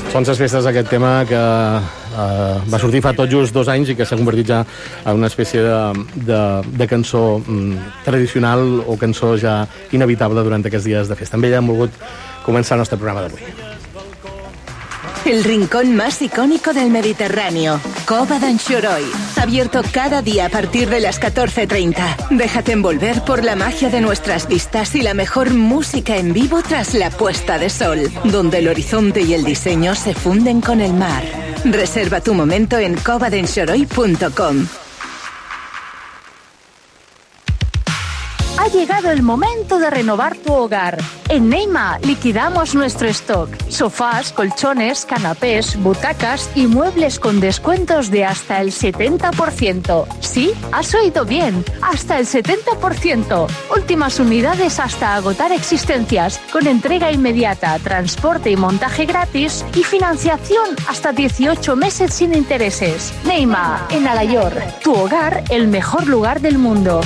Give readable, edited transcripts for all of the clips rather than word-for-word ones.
Són les festes d'aquest tema que va sortir fa tot just 2 anys i que s'ha convertit ja en una espècie de cançó tradicional o cançó ja inevitable durant aquests dies de festa. Amb ella hem volgut començar el nostre programa d'avui. El rincón más icónico del Mediterráneo, Cova d'Anxoroi. Abierto cada día a partir de las 14:30. Déjate envolver por la magia de nuestras vistas y la mejor música en vivo tras la puesta de sol, donde el horizonte y el diseño se funden con el mar. Reserva tu momento en covadenxoroi.com. Ha llegado el momento de renovar tu hogar. En Neima liquidamos nuestro stock. Sofás, colchones, canapés, butacas y muebles con descuentos de hasta el 70%. Sí, has oído bien, hasta el 70%. Últimas unidades hasta agotar existencias, con entrega inmediata, transporte y montaje gratis y financiación hasta 18 meses sin intereses. Neima, en Alayor, tu hogar, el mejor lugar del mundo.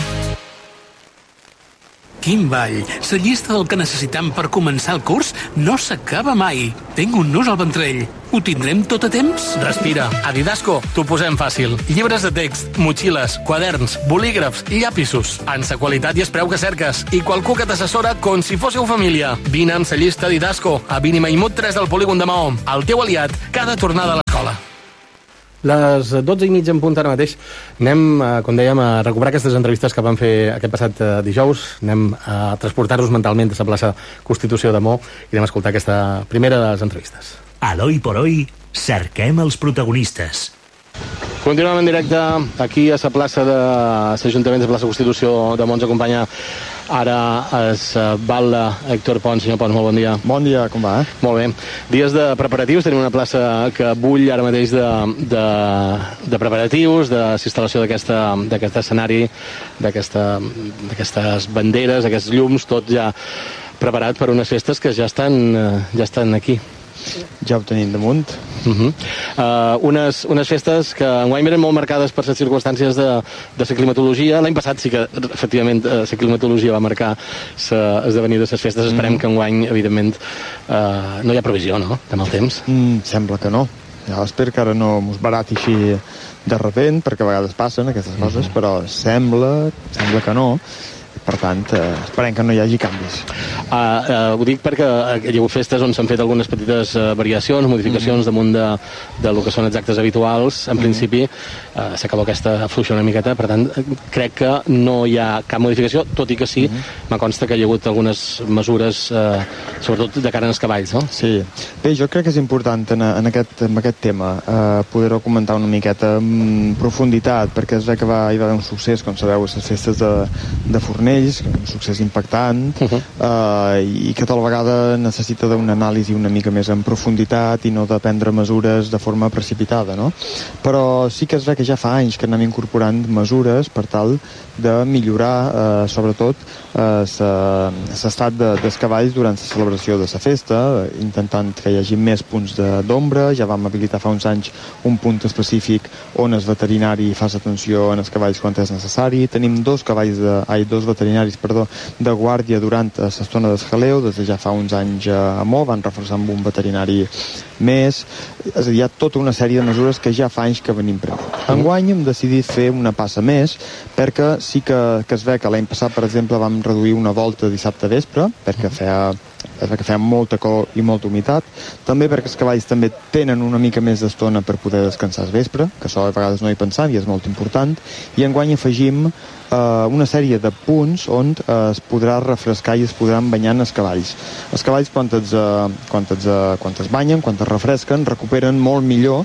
Quin ball! La llista del que necessitam per començar el curs no s'acaba mai. Tinc un nus al ventrell. Ho tindrem tot a temps? Respira. A Didasco t'ho posem fàcil. Llibres de text, motxilles, quaderns, bolígrafs, llapisos. En sa qualitat i es preu que cerques. I qualcú que t'assessora com si fóssiu família. Vine amb sa llista Didasco a Vini Maimut 3 del Polígon de Maó. El teu aliat cada tornada a l'escola. Les 12:30 en punt ara mateix. Anem, com dèiem, a recuperar aquestes entrevistes que vam fer aquest passat dijous. Anem a transportar-nos mentalment a la plaça Constitució de Maó i anem a escoltar aquesta primera de les entrevistes. A l'Oi por Hoy, cerquem els protagonistes. Continuem en directe aquí a la plaça de l'Ajuntament, a la plaça Constitució de Maó. Ens acompanya ara es Batlle Héctor Pons. Senyor Pons, molt bon dia. Bon dia, com va? Molt bé. Dies de preparatius, tenim una plaça que bull ara mateix de preparatius, de l'instal·lació d'aquest escenari, d'aquestes banderes, aquests llums, tot ja preparat per unes festes que ja estan aquí. Ja ho tenim damunt. Unes festes que enguany eren molt marcades per les circumstàncies de la climatologia. L'any passat sí que, efectivament, la climatologia va marcar l'esdevenir de les festes. Esperem que enguany, evidentment, no hi ha provisió, no?, de mal temps. Sembla que no. Ja espero que ara no mos barati així de repent, perquè a vegades passen aquestes coses, però sembla que no. Per tant, esperem que no hi hagi canvis. Ho dic perquè hi ha hagut festes on s'han fet algunes petites variacions, modificacions damunt del que són exactes habituals. En principi, s'acaba aquesta fluixa una miqueta, per tant, crec que no hi ha cap modificació, tot i que sí, me consta que hi ha hagut algunes mesures, sobretot de cara als cavalls, no? Sí. Bé, jo crec que és important en aquest tema poder-ho comentar una miqueta en profunditat, perquè és que hi va haver un succés, com sabeu, a les festes de Fornells, un succés impactant, i que tal vegada necessita d'una anàlisi una mica més en profunditat i no de prendre mesures de forma precipitada, no? Però sí que és que ja fa anys que anem incorporant mesures per tal de millorar, sobretot, l'estat dels cavalls durant la celebració de la festa, intentant que hi hagi més punts d'ombra. Ja vam habilitar fa uns anys un punt específic on el veterinari fa l'atenció en els cavalls quan és necessari. Tenim dos veterinaris de guàrdia durant l'estona d'escaleu, des de ja fa uns anys a Maó, van reforçar amb un veterinari més. És a dir, hi ha tota una sèrie de mesures que ja fa anys que venim prenent. Enguany hem decidit fer una passa més, perquè sí que es ve que l'any passat, per exemple, vam reduir una volta dissabte vespre, perquè feia molta calor i molta humitat, també perquè els cavalls també tenen una mica més d'estona per poder descansar al vespre, que això a vegades no hi pensam i és molt important, i enguany afegim una sèrie de punts on es podrà refrescar i es podran banyar els cavalls. Els cavalls quan es banyen, quan es refresquen, recuperen molt millor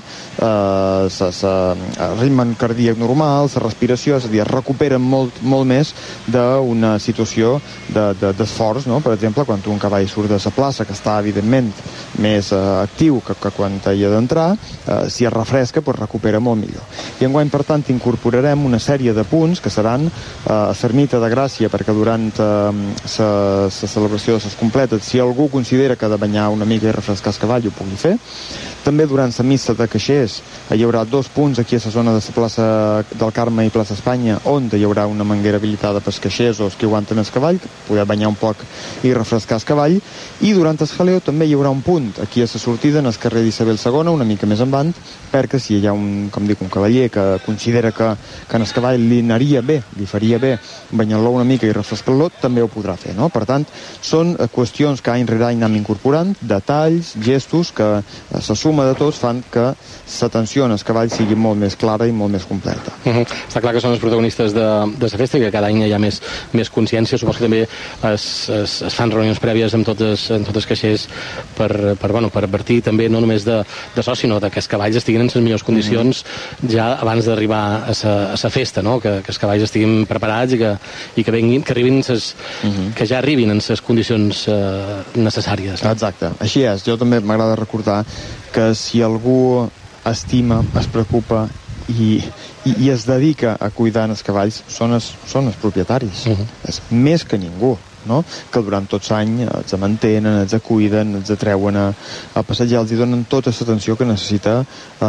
el ritme cardíac normal, la respiració, és a dir, es recuperen molt més d'una situació d'esforç, no? Per exemple, quan un cavall surt de la plaça, que està evidentment més actiu que quan hi ha d'entrar, si es refresca, doncs recupera molt millor. I enguany, per tant, incorporarem una sèrie de punts que seran a l'ermita de Gràcia, perquè durant la celebració de les completes, si algú considera que ha de banyar una mica i refrescar el cavall, ho pugui fer. També durant la missa de caixers hi haurà 2 punts aquí a la zona de la plaça del Carme i plaça Espanya, on hi haurà una manguera habilitada pels caixers o els que aguanten el cavall, que poder banyar un poc i refrescar el cavall. I durant el jaleo també hi haurà un punt junt aquí a la sortida, en el carrer d'Isabel II, una mica més endavant, perquè si hi ha un cavaller que considera que en el cavall li aniria bé, li faria bé banyar-lo una mica i refrescar-lo, també ho podrà fer, no? Per tant, són qüestions que any rere any anem incorporant, detalls, gestos, que la suma de tots fan que l'atenció en el cavall sigui molt més clara i molt més completa. Està clar que són els protagonistes de la festa i que cada any hi ha més consciència. Suposo que també es fan reunions prèvies amb tots els caixers per advertir també no només d'això, sinó que els cavalls estiguin en les millors condicions ja abans d'arribar a la festa, no? Que els cavalls estiguin preparats i que arribin que ja arribin en les condicions necessàries. Exacte, així és. Jo també m'agrada recordar que si algú estima, es preocupa i es dedica a cuidar els cavalls són els propietaris. És més que ningú, no? Que durant tots l'any els mantenen, els cuiden, els treuen a passejar, els donen tota l'atenció que necessita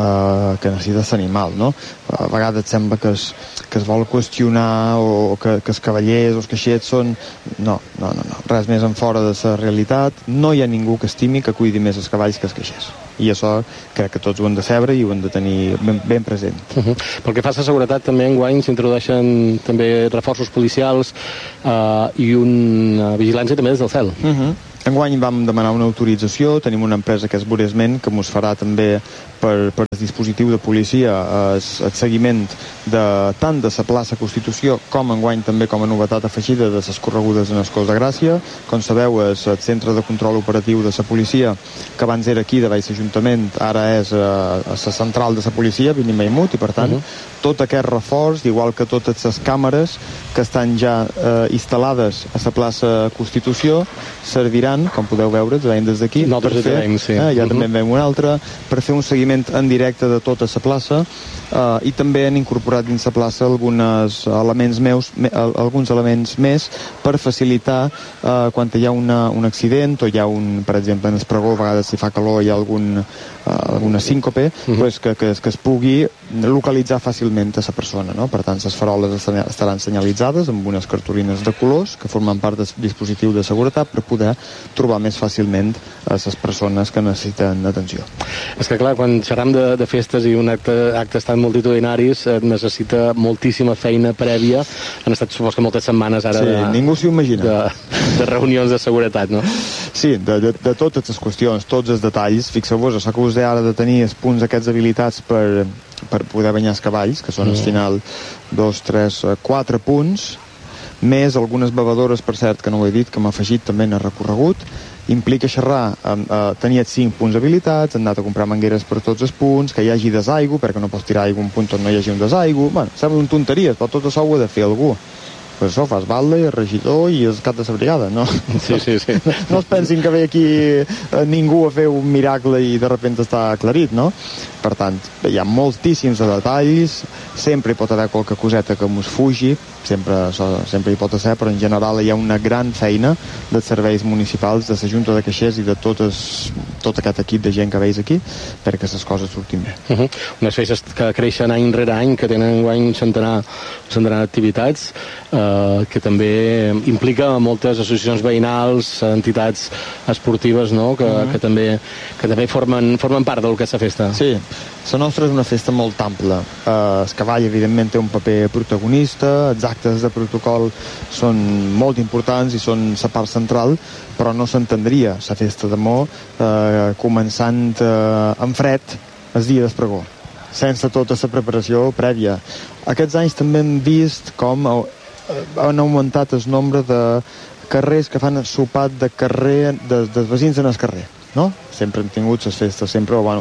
l'animal, no? A vegades sembla que es vol qüestionar o que els cavallers o els caixets són... No, res més en fora de la realitat. No hi ha ningú que estimi que cuidi més els cavalls que els caixers. I això crec que tots ho hem de saber i ho hem de tenir ben present. Pel que fa a la seguretat, també enguany s'introdueixen també reforços policials i una vigilància també des del cel. Enguany vam demanar una autorització, tenim una empresa que és Buresment, que ens farà també per el dispositiu de policia el seguiment tant de la plaça Constitució com enguany també com a novetat afegida de les corregudes en el Cos de Gràcia. Com sabeu, el centre de control operatiu de la policia, que abans era aquí, davall l'Ajuntament, ara és a la central de la policia, Benimaimut, i per tant, tot aquest reforç, igual que totes les càmeres que estan ja instal·lades a la plaça Constitució, serviran, com podeu veure, des d'aquí, ja també en veiem una altra, per fer un seguiment en directe de tota la plaça, i també han incorporat dins la plaça alguns elements més per facilitar quan hi ha un accident o hi ha per exemple, en el pregó, a vegades si fa calor hi ha alguna síncope, que es pugui localitzar fàcilment a la persona, no? Per tant, les faroles estaran senyalitzades amb unes cartolines de colors que formen part del dispositiu de seguretat per poder trobar més fàcilment a les persones que necessiten atenció. És que clar, quan xerram de festes i un actes tan multitudinaris necessita moltíssima feina prèvia. Han estat, supos que moltes setmanes ara ningú s'ho imagina. De reunions de seguretat, no? Sí, de totes les qüestions, tots els detalls. Fixeu-vos, això que us deia ara de tenir els punts aquests habilitats per poder banyar els cavalls, que són al final 2, 3, 4 punts, més algunes bevedores, per cert, que no ho he dit, que m'ha afegit també en el recorregut. Implica xerrar, tenir 5 punts habilitats, han anat a comprar mangueres per tots els punts, que hi hagi desaigu, perquè no pots tirar aigua a un punt on no hi hagi un desaigu. Bueno, semblen tonteries, però tot això ho ha de fer algú. Per això fas balde, el regidor i el cap de la brigada, no? Sí. No es pensin que ve aquí ningú a fer un miracle i de sobte està aclarit, no? Per tant, hi ha moltíssims detalls, sempre hi pot haver qualque coseta que mos fugi, sempre hi pot ser, però en general hi ha una gran feina dels serveis municipals, de la Junta de Caixers i de tot aquest equip de gent que veus aquí perquè les coses surtin bé. Unes festes que creixen any rere any, que tenen enguany un centenar d'activitats, que també implica moltes associacions veïnals, entitats esportives, no? que també formen part del que és la festa. Sí, la nostra és una festa molt ampla. El cavall, evidentment, té un paper protagonista, els actes de protocol són molt importants i són la part central, però no s'entendria la festa de Mo començant en fred el dia del pregó, sense tota la preparació prèvia. Aquests anys també hem vist com han augmentat el nombre de carrers que fan sopat de carrer, dels veïns en el carrer, no? Sempre hem tingut les festes,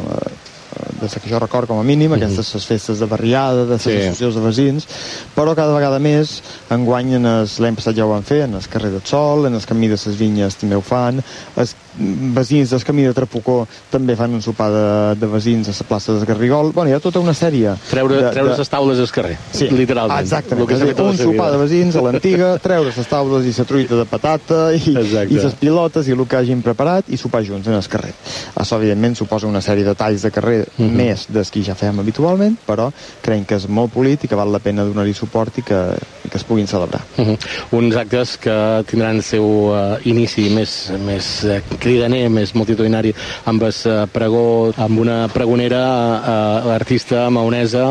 des que jo record com a mínim, aquestes les festes de barriada, de les associacions de veïns, però cada vegada més enguany, l'any passat ja ho van fer, en el carrer del Sol, en el camí de les Vinyes també ho fan, els veïns del camí de Trapucó també fan un sopar de veïns a la plaça del Garrigol. Bueno, hi ha tota una sèrie. Treure les taules al carrer, literalment. Exactament, un sopar de veïns a l'antiga, treure les taules i la truita de patata i les pilotes i el que hagin preparat i sopar junts en el carrer. Això, evidentment, suposa una sèrie de talls de carrer més des que ja fem habitualment, però creiem que és molt polit i que val la pena donar-hi suport i que es puguin celebrar. Uns actes que tindran el seu inici més cridaner més multitudinari amb el pregó, amb una pregonera artista maonesa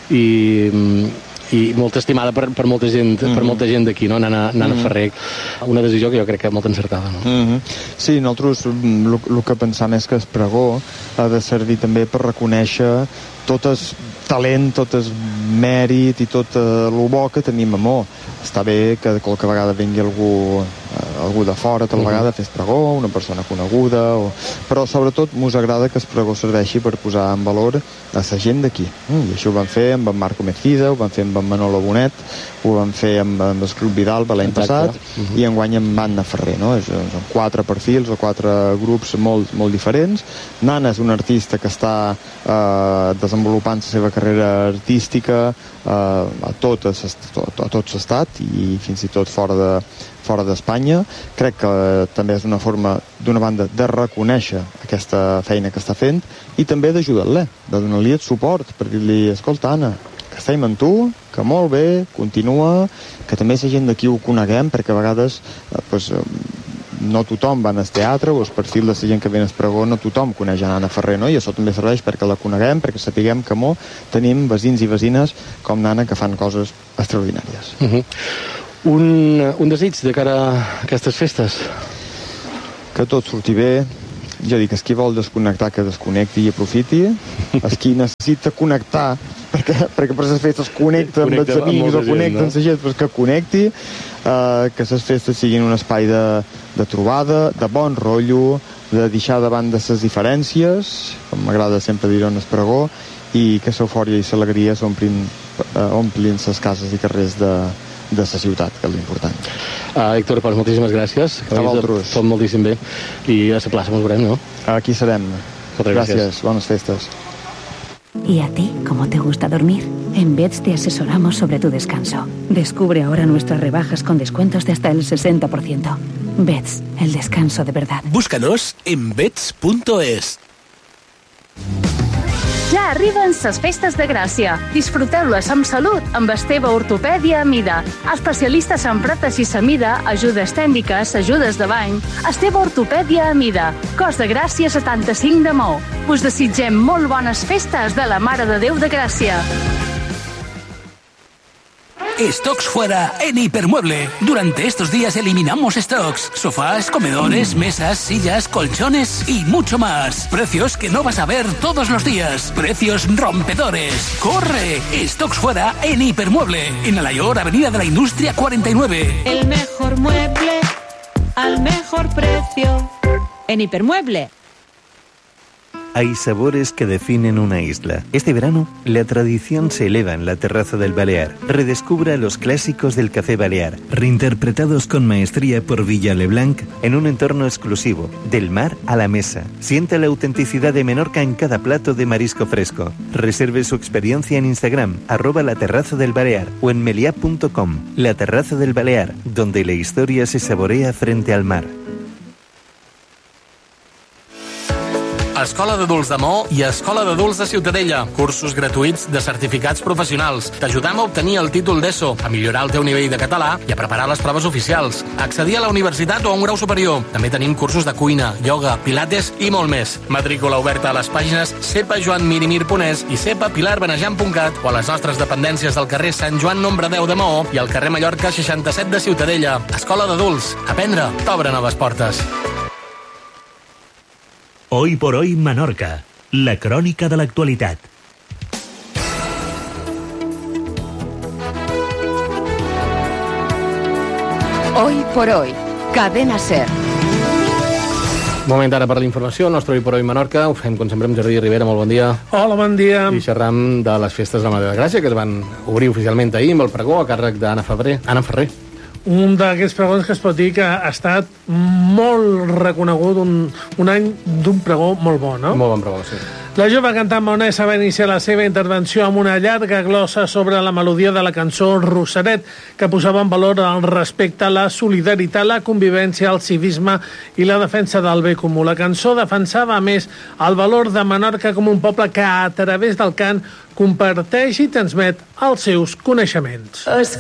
i molt estimada per molta gent d'aquí, no? Nana Ferrer. Una decisió que jo crec que és molt encertada, no? Sí, nosaltres el que pensam és que el pregó ha de servir també per reconèixer tot el talent, tot el mèrit i tot el bo que tenim a Mo. Està bé que qualque vegada vingui algú de fora, tal vegada fes pregó, una persona coneguda, però sobretot mos agrada que el pregó serveixi per posar en valor a la gent d'aquí. I això ho van fer amb en Marco Mejida, ho van fer amb en Manolo Bonet, ho van fer amb el Club Vidal l'any passat, i enguany amb Anna Ferrer, no? Són 4 perfils o 4 grups molt diferents. Nana és una artista que està desenvolupant la seva carrera artística a tot l'estat i fins i tot fora d'Espanya. Crec que també és una forma, d'una banda, de reconèixer aquesta feina que està fent i també d'ajudar-la, de donar-li el suport, per dir-li, escolta, Anna, que estem amb tu, que molt bé, continua, que també la gent d'aquí ho coneguem, perquè a vegades no tothom va al teatre o el perfil de la gent que ve al pregó, no tothom coneix Anna Ferrer, no? I això també serveix perquè la coneguem, perquè sapiguem que tenim veïns i veïnes com Nana que fan coses extraordinàries. Un desig de cara a aquestes festes? Que tot surti bé. Jo dic, qui vol desconnectar que desconnecti i aprofiti. Qui necessita connectar perquè per les festes connecta amb els amics o connecta amb la gent, però que connecti, que les festes siguin un espai de trobada, de bon rotllo, de deixar davant de les diferències, com m'agrada sempre dir-ho en el pregó, i que l'eufòria i l'alegria omplin les cases i carrers de la ciutat, que és l'important. Héctor, moltíssimes gràcies. A vosaltres. Tot moltíssim bé. I a la plaça ens veurem, no? Aquí serem. Gracias, buenas fiestas. ¿Y a ti cómo te gusta dormir? En Beds te asesoramos sobre tu descanso. Descubre ahora nuestras rebajas con descuentos de hasta el 60%. Beds, el descanso de verdad. Búscanos en beds.es. Ja arriben les festes de Gràcia. Disfruteu-les amb salut amb Esteve Ortopèdia Amida. Especialistes en pròtesis Amida, ajudes tècniques, ajudes de bany. Esteve Ortopèdia Amida. Cos de Gràcia 75 de Maó. Us desitgem molt bones festes de la Mare de Déu de Gràcia. Stocks fuera en Hipermueble. Durante estos días eliminamos stocks, sofás, comedores, mesas, sillas, colchones y mucho más. Precios que no vas a ver todos los días. Precios rompedores. ¡Corre! Stocks fuera en Hipermueble. En Alayor, Avenida de la Industria 49. El mejor mueble al mejor precio. En Hipermueble. Hay sabores que definen una isla. Este verano, la tradición se eleva en la terraza del Balear. Redescubra los clásicos del café balear, reinterpretados con maestría por Villa Leblanc en un entorno exclusivo, del mar a la mesa. Sienta la autenticidad de Menorca en cada plato de marisco fresco. Reserve su experiencia en Instagram, @laterrazadelbalear o en meliá.com. La Terraza del Balear, donde la historia se saborea frente al mar. Escola d'Adults de Maó i Escola d'Adults de Ciutadella. Cursos gratuïts de certificats professionals. T'ajudam a obtenir el títol d'ESO, a millorar el teu nivell de català i a preparar les proves oficials. Accedir a la universitat o a un grau superior. També tenim cursos de cuina, ioga, pilates i molt més. Matrícula oberta a les pàgines cepajoanmirimir.es i cepapilarbenejam.cat o a les nostres dependències del carrer Sant Joan nombre 10 de Maó i al carrer Mallorca 67 de Ciutadella. Escola d'Adults. Aprendre t'obre noves portes. Hoy por hoy Menorca, la crònica de l'actualitat. Hoy por hoy, Cadena SER. Moment ara per la informació, el nostre Hoy por Hoy Menorca. Ho fem com sempre amb Jordi Rivera, molt bon dia. Hola, bon dia. I xerram de les festes de la Mare de Gràcia, que es van obrir oficialment ahir amb el pregó a càrrec d'Anna Ferrer. Un d'aquests pregons que es pot dir que ha estat molt reconegut, un any d'un pregó molt bo, no? Molt bon pregó, sí. La jove cantant maonesa va iniciar la seva intervenció amb una llarga glossa sobre la melodia de la cançó Rosaret, que posava en valor el respecte, la solidaritat, la convivència, el civisme i la defensa del bé comú. La cançó defensava, a més, el valor de Menorca com un poble que, a través del cant, comparteix i transmet els seus coneixements.